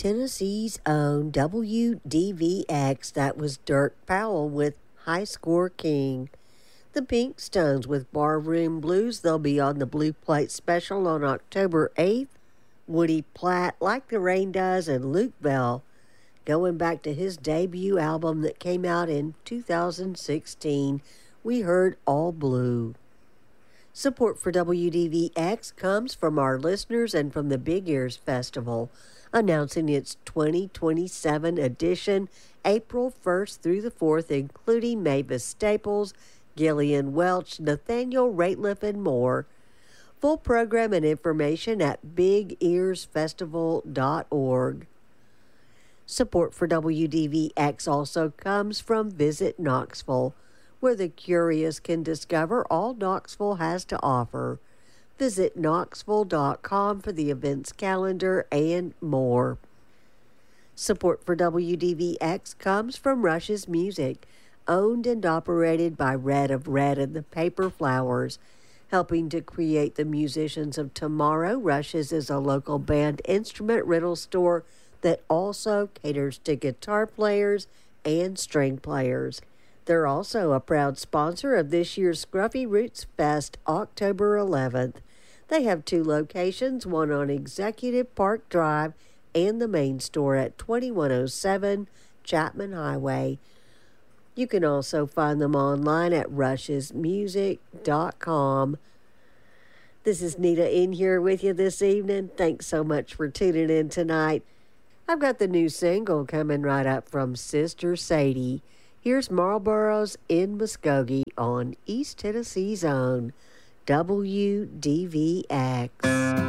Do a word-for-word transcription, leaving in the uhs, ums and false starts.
Tennessee's own W D V X. That was Dirk Powell with High Score King. The Pink Stones with Barroom Blues. They'll be on the Blue Plate Special on October eighth. Woody Platt, Like the Rain Does, and Luke Bell, going back to his debut album that came out in two thousand sixteen, we heard All Blue. Support for W D V X comes from our listeners and from the Big Ears Festival, announcing its twenty twenty-seven edition April first through the fourth, including Mavis Staples, Gillian Welch, Nathaniel Rateliff, and more. Full program and information at big ears festival dot org. Support for W D V X also comes from Visit Knoxville, where the curious can discover all Knoxville has to offer. Visit knoxville dot com for the events calendar and more. Support for W D V X comes from Rush's Music, owned and operated by Red of Red and the Paper Flowers. Helping to create the musicians of tomorrow, Rush's is a local band instrument rental store that also caters to guitar players and string players. They're also a proud sponsor of this year's Scruffy Roots Fest, October eleventh. They have two locations, one on Executive Park Drive and the main store at twenty-one oh seven Chapman Highway. You can also find them online at rushes music dot com. This is Nita in here with you this evening. Thanks so much for tuning in tonight. I've got the new single coming right up from Sister Sadie. Here's Marlboro's in Muskogee on East Tennessee's own W D V X.